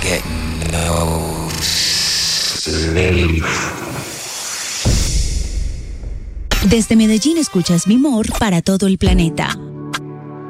get no sleep. Desde Medellín escuchas Mi Mor para todo el planeta.